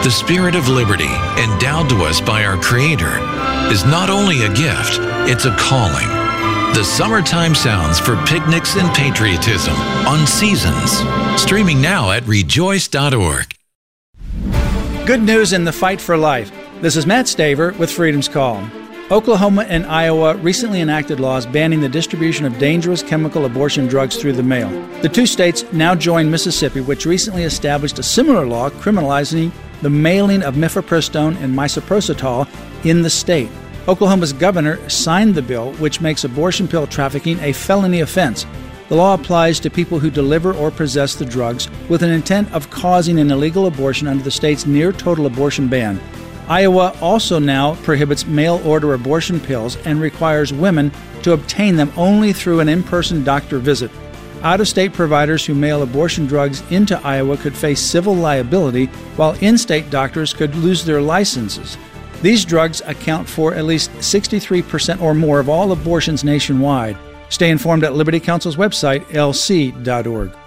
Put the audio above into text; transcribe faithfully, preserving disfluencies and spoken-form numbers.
The spirit of liberty, endowed to us by our Creator, is not only a gift, it's a calling. The summertime sounds for picnics and patriotism on Seasons. Streaming now at rejoice dot org. Good news in the fight for life. This is Matt Staver with Freedom's Call. Oklahoma and Iowa recently enacted laws banning the distribution of dangerous chemical abortion drugs through the mail. The two states now join Mississippi, which recently established a similar law criminalizing the mailing of mifepristone and misoprostol in the state. Oklahoma's governor signed the bill, which makes abortion pill trafficking a felony offense. The law applies to people who deliver or possess the drugs with an intent of causing an illegal abortion under the state's near-total abortion ban. Iowa also now prohibits mail-order abortion pills and requires women to obtain them only through an in-person doctor visit. Out-of-state providers who mail abortion drugs into Iowa could face civil liability, while in-state doctors could lose their licenses. These drugs account for at least sixty-three percent or more of all abortions nationwide. Stay informed at Liberty Counsel's website, L C dot org.